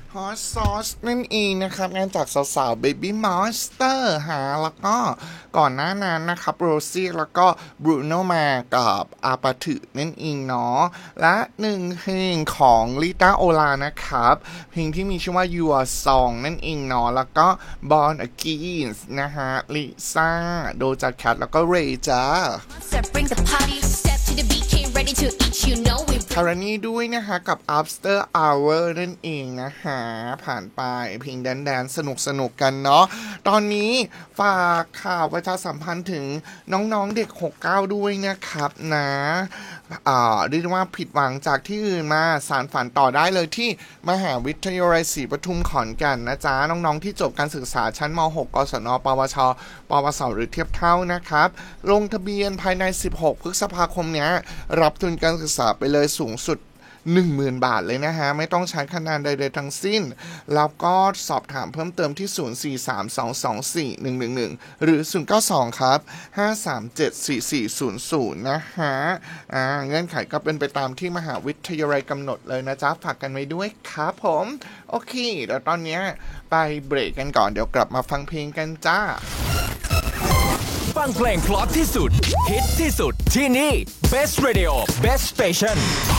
ฮอตซอสนั่นเองนะครับงานจากสาวๆ Baby Monster ฮะแล้วก็ก่อนหน้านั้นนะครับโรซี่แล้วก็บรูโนมากับอาปาถึนั่นเองเนาะและหนึ่งเพลงของลิต้าโอลานะครับเพลงที่มีชื่อว่า Your Song นั่นเองเนาะแล้วก็ Born Again นะฮะลิซ่าโดจัดแคทแล้วก็เรย์จ้าคารานีด้วยนะคะกับ After Hour นั่นเองนะคะผ่านไปเพลงแดนสนุกกันเนาะตอนนี้ฝากข่าวประชาสัมพันธ์ถึงน้องๆเด็ก69ด้วยนะครับนะเรียกว่าผิดหวังจากที่อื่นมาสานฝันต่อได้เลยที่มหาวิทยาลัยศรีปทุมขอนแก่นนะจ๊ะน้องๆที่จบการศึกษาชั้นม.6 กศน.ปวช.ปวส.หรือเทียบเท่านะครับลงทะเบียนภายใน16พฤษภาคมเนี้ยรับทุนการศึกษาไปเลยสูงสุด10,000 บาทเลยนะฮะไม่ต้องใช้คะแนนใดๆทั้งสิ้นแล้วก็สอบถามเพิ่มเติมที่0432241111หรือ092ครับ5374400นะฮะเงื่อนไขก็เป็นไปตามที่มหาวิทยาลัยกำหนดเลยนะจ๊ะฝากกันไว้ด้วยครับผมโอเคเดี๋ยวตอนนี้ไปเบรกกันก่อนเดี๋ยวกลับมาฟังเพลงกันจ้าฟังเพลงเพราะที่สุดฮิตที่สุดที่นี่ Best Radio Best Station